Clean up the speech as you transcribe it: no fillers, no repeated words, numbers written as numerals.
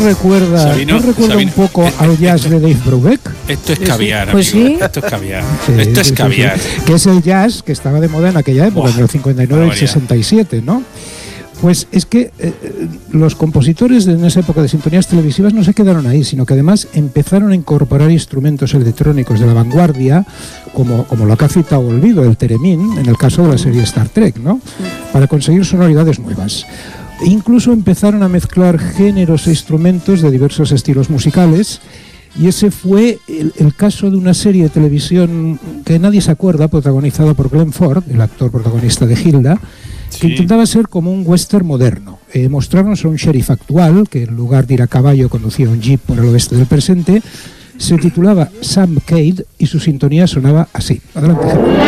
recuerda, Sabino, un poco al jazz de Dave Brubeck? Esto es caviar, pues amigo. sí. Esto es caviar. Sí, Esto es sí, caviar. sí. Que es el jazz que estaba de moda en aquella época, en el 59 y el 67, ¿no? Pues es que los compositores en esa época de sintonías televisivas no se quedaron ahí, sino que además empezaron a incorporar instrumentos electrónicos de la vanguardia, como lo que ha citado Olvido, el Theremin, en el caso de la serie Star Trek, ¿no? Para conseguir sonoridades nuevas. Incluso empezaron a mezclar géneros e instrumentos de diversos estilos musicales, y ese fue el caso de una serie de televisión que nadie se acuerda, protagonizada por Glenn Ford, el actor protagonista de Hilda, que intentaba ser como un western moderno. Mostrarnos a un sheriff actual, que en lugar de ir a caballo conducía un jeep por el oeste del presente. Se titulaba Sam Cade y su sintonía sonaba así. Adelante, Gerardo.